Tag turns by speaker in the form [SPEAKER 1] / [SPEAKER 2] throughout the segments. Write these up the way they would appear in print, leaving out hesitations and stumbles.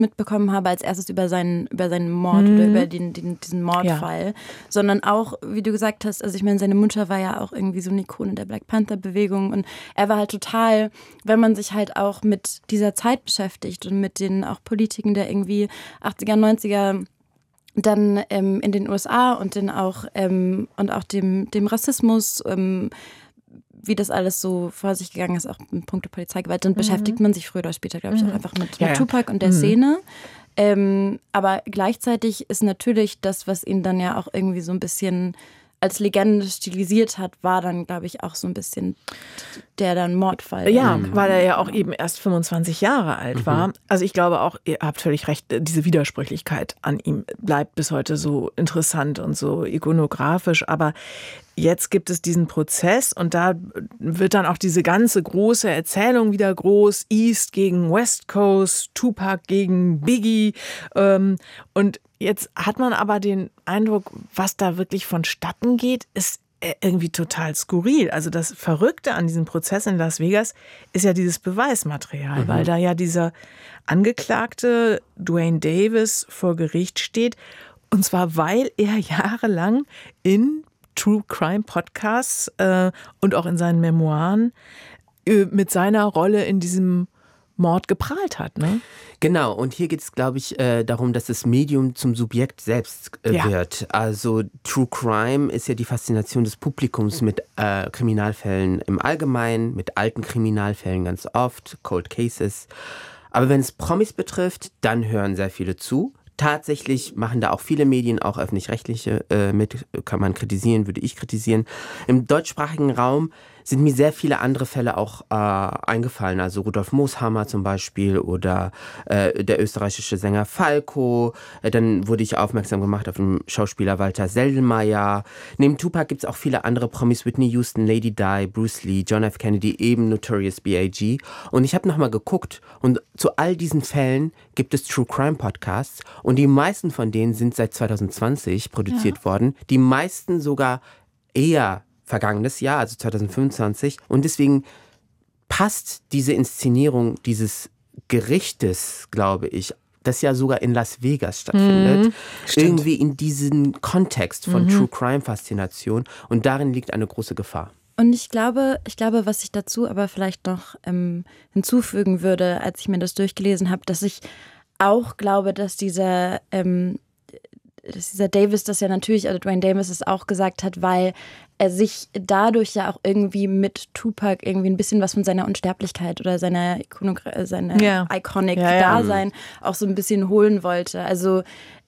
[SPEAKER 1] mitbekommen habe, als erstes über seinen Mord oder über diesen Mordfall, sondern auch, wie du gesagt hast, also ich meine, seine Mutter war ja auch irgendwie so eine Ikone der Black Panther-Bewegung und er war halt total, wenn man sich halt auch mit dieser Zeit beschäftigt und mit den auch Politiken der irgendwie 80er, 90er dann in den USA und dann auch und auch dem Rassismus, wie das alles so vor sich gegangen ist, auch in puncto Polizeigewalt, dann beschäftigt man sich früher oder später, glaube ich, auch einfach mit Tupac und der Szene. Aber gleichzeitig ist natürlich das, was ihn dann ja auch irgendwie so ein bisschen als Legende stilisiert hat, war dann, glaube ich, auch so ein bisschen der dann Mordfall.
[SPEAKER 2] Ja, weil er ja auch eben erst 25 Jahre alt war. Also ich glaube auch, ihr habt völlig recht, diese Widersprüchlichkeit an ihm bleibt bis heute so interessant und so ikonografisch. Aber jetzt gibt es diesen Prozess und da wird dann auch diese ganze große Erzählung wieder groß. East gegen West Coast, Tupac gegen Biggie. Und jetzt hat man aber den Eindruck, was da wirklich vonstatten geht, ist irgendwie total skurril. Also das Verrückte an diesem Prozess in Las Vegas ist ja dieses Beweismaterial, weil da ja dieser Angeklagte Duane Davis vor Gericht steht. Und zwar, weil er jahrelang in True Crime Podcasts und auch in seinen Memoiren mit seiner Rolle in diesem Mord geprahlt hat, ne?
[SPEAKER 3] Genau, und hier geht es, glaube ich, darum, dass das Medium zum Subjekt selbst wird. Also True Crime ist ja die Faszination des Publikums mit Kriminalfällen im Allgemeinen, mit alten Kriminalfällen ganz oft, Cold Cases. Aber wenn es Promis betrifft, dann hören sehr viele zu. Tatsächlich machen da auch viele Medien, auch öffentlich-rechtliche mit, kann man kritisieren, würde ich kritisieren. Im deutschsprachigen Raum sind mir sehr viele andere Fälle auch eingefallen. Also Rudolf Mooshammer zum Beispiel oder der österreichische Sänger Falco. Dann wurde ich aufmerksam gemacht auf den Schauspieler Walter Selmayr. Neben Tupac gibt es auch viele andere Promis, Whitney Houston, Lady Di, Bruce Lee, John F. Kennedy, eben Notorious B.I.G. Und ich habe nochmal geguckt und zu all diesen Fällen gibt es True Crime Podcasts und die meisten von denen sind seit 2020 produziert worden. Die meisten sogar eher vergangenes Jahr, also 2025. Und deswegen passt diese Inszenierung dieses Gerichtes, glaube ich, das ja sogar in Las Vegas stattfindet, irgendwie in diesen Kontext von True Crime Faszination. Und darin liegt eine große Gefahr.
[SPEAKER 1] Und ich glaube, was ich dazu aber vielleicht noch hinzufügen würde, als ich mir das durchgelesen habe, dass ich auch glaube, dass dieser Davis das ja natürlich, also Duane Davis es auch gesagt hat, weil er sich dadurch ja auch irgendwie mit Tupac irgendwie ein bisschen was von seiner Unsterblichkeit oder seiner Iconic-Dasein auch so ein bisschen holen wollte. Also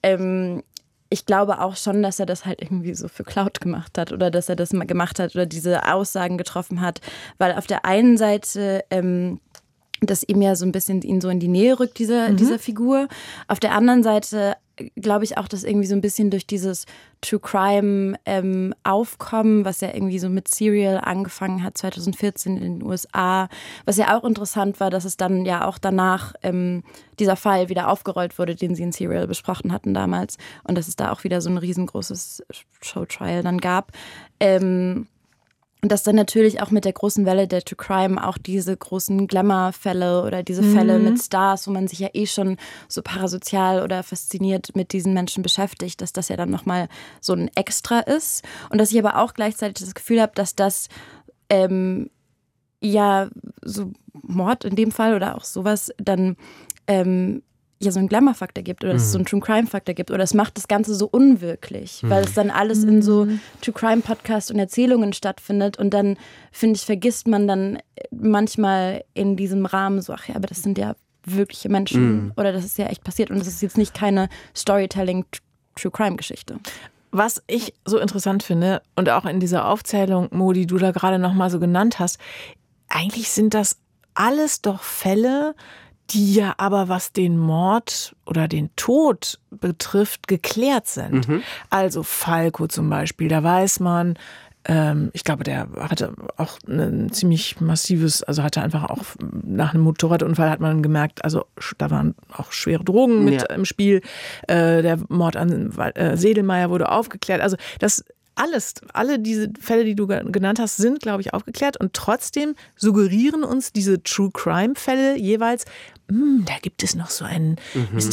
[SPEAKER 1] ich glaube auch schon, dass er das halt irgendwie so für Clout gemacht hat oder dass er das mal gemacht hat oder diese Aussagen getroffen hat, weil auf der einen Seite das ihm ja so ein bisschen ihn so in die Nähe rückt, dieser Figur. Auf der anderen Seite glaube ich auch, dass irgendwie so ein bisschen durch dieses True Crime Aufkommen, was ja irgendwie so mit Serial angefangen hat, 2014 in den USA, was ja auch interessant war, dass es dann ja auch danach dieser Fall wieder aufgerollt wurde, den sie in Serial besprochen hatten damals und dass es da auch wieder so ein riesengroßes Showtrial dann gab. Und dass dann natürlich auch mit der großen Welle der True Crime auch diese großen Glamour-Fälle oder diese Fälle mit Stars, wo man sich ja eh schon so parasozial oder fasziniert mit diesen Menschen beschäftigt, dass das ja dann nochmal so ein Extra ist. Und dass ich aber auch gleichzeitig das Gefühl habe, dass das ja so Mord in dem Fall oder auch sowas dann ja so einen Glamour-Faktor gibt oder dass es so einen True-Crime-Faktor gibt oder es macht das Ganze so unwirklich, weil es dann alles in so True-Crime-Podcasts und Erzählungen stattfindet und dann, finde ich, vergisst man dann manchmal in diesem Rahmen so, ach ja, aber das sind ja wirkliche Menschen oder das ist ja echt passiert und das ist jetzt nicht keine Storytelling-True-Crime-Geschichte.
[SPEAKER 2] Was ich so interessant finde und auch in dieser Aufzählung, Mo, die du da gerade nochmal so genannt hast, eigentlich sind das alles doch Fälle, die ja aber, was den Mord oder den Tod betrifft, geklärt sind. Also Falco zum Beispiel, da weiß man, ich glaube, der hatte auch ein ziemlich massives, also hatte einfach auch nach einem Motorradunfall hat man gemerkt, also da waren auch schwere Drogen mit im Spiel. Der Mord an Selmayr wurde aufgeklärt. Also das alle diese Fälle, die du genannt hast, sind, glaube ich, aufgeklärt. Und trotzdem suggerieren uns diese True-Crime-Fälle jeweils, da gibt es noch so einen